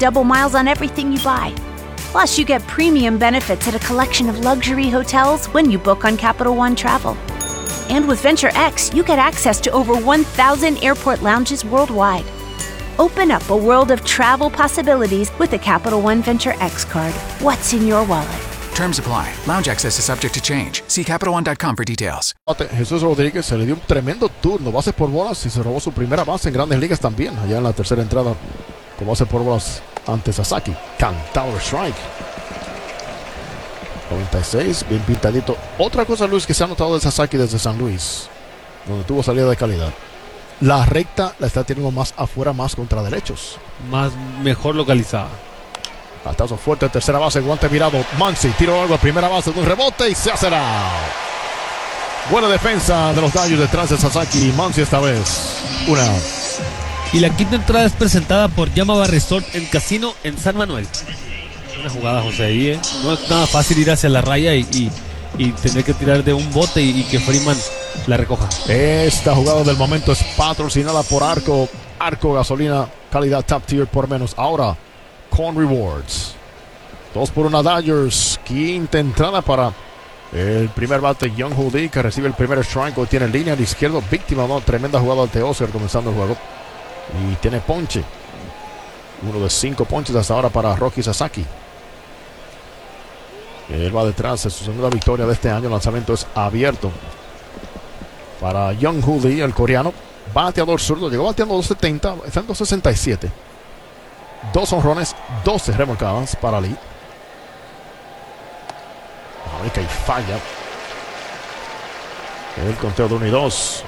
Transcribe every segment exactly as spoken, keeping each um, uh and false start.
double miles on everything you buy. Plus, you get premium benefits at a collection of luxury hotels when you book on Capital One Travel. And with Venture X, you get access to over one thousand airport lounges worldwide. Open up a world of travel possibilities with the Capital One Venture X card. What's in your wallet? Terms apply. Lounge access is subject to change. See Capital One dot com for details. Jesús Rodríguez se le dio un tremendo turno, bases por bolas, y se robó su primera base en Grandes Ligas también, allá en la tercera entrada, con base por bolas ante Sasaki. Cantador strike. noventa y seis, bien pintadito. Otra cosa, Luis, que se ha notado de Sasaki desde San Luis, donde tuvo salida de calidad. La recta la está teniendo más afuera, más contra derechos. Más, mejor localizada. Batazo fuerte, tercera base, guante virado. Muncy, tiro largo a primera base de un rebote y se hace out. Buena defensa de los Dodgers detrás de Sasaki y Muncy esta vez. Una. Y la quinta entrada es presentada por Yamaba Resort en Casino en San Manuel. Una jugada, José, ahí, ¿eh? No es nada fácil ir hacia la raya y, y, y tener que tirar de un bote y, y que Freeman la recoja. Esta jugada del momento es patrocinada por Arco. Arco Gasolina, calidad top tier por menos. Ahora, con rewards. Dos por una Dodgers. Quinta entrada para el primer bate, Young Hoodie, que recibe el primer strike. Hoy tiene línea al izquierdo, víctima de una tremenda jugada ante Oscar comenzando el juego. Y tiene ponche. Uno de cinco ponches hasta ahora para Roki Sasaki. Él va detrás de su segunda victoria de este año. El lanzamiento es abierto para Young Hoodie, el coreano. Bateador zurdo. Llegó bateando dos setenta. Está en dos sesenta y siete. Dos honrones, doce remolcadas para Lee. América y falla. El conteo de uno y dos.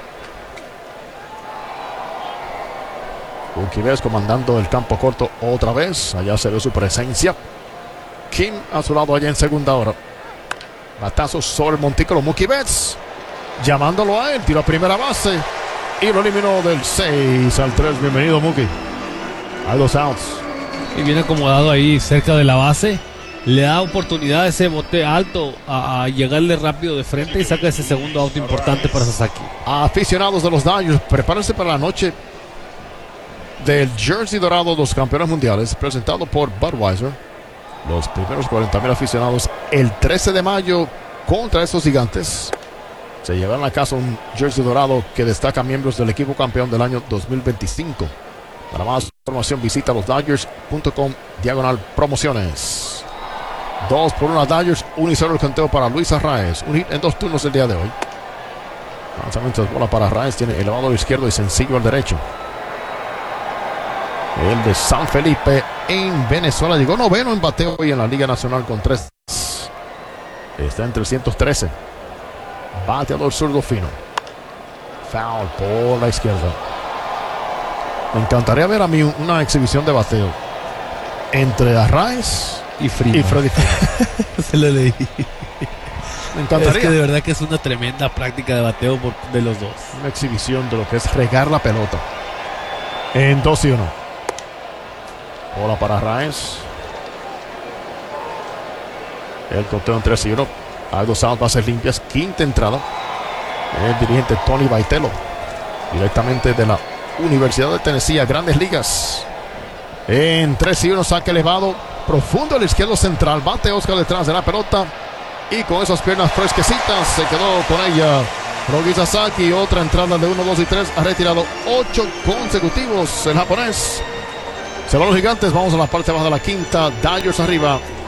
Uquibes comandando el campo corto otra vez. Allá se ve su presencia. Kim a su lado allá en segunda hora. Batazo sobre el montículo. Mookie Betts llamándolo a él. Tiro a primera base y lo eliminó del seis al tres. Bienvenido, Mookie. Hay dos outs. Y viene acomodado ahí cerca de la base. Le da oportunidad a ese bote alto a, a llegarle rápido de frente y saca ese segundo out importante para Sasaki. Aficionados de los Dodgers, prepárense para la noche del jersey dorado de los campeones mundiales, presentado por Budweiser. Los primeros cuarenta mil aficionados el trece de mayo contra estos gigantes se llevarán a casa un jersey dorado que destaca miembros del equipo campeón del año dos mil veinticinco. Para más información visita los Dodgers punto com diagonal promociones. Dos por una Dodgers, uno y cero el conteo para Luis Arraez. Un hit en dos turnos el día de hoy. Lanzamiento de bola para Arraez, tiene elevado al izquierdo y sencillo al derecho. El de San Felipe en Venezuela llegó noveno en bateo hoy en la Liga Nacional con tres. Está en trescientos trece. Bateador zurdo fino. Foul por la izquierda. Me encantaría ver a mí una exhibición de bateo entre Arraez y Freeman. Y Freddy Freeman. Se lo leí. Me encantaría. Es que de verdad que es una tremenda práctica de bateo por, de los dos. Una exhibición de lo que es regar la pelota. En dos y uno. Bola para Arraez. El conteo en tres y uno. Hay dos outs, bases limpias. Quinta entrada. El dirigente Tony Baitelo, directamente de la Universidad de Tennessee a Grandes Ligas. En tres y uno, saque elevado, profundo al izquierdo central. Bate Oscar detrás de la pelota. Y con esas piernas fresquecitas se quedó con ella Roki Sasaki. Otra entrada de uno, dos y tres. Ha retirado ocho consecutivos el japonés. Se van los gigantes. Vamos a la parte baja de la quinta. Dodgers arriba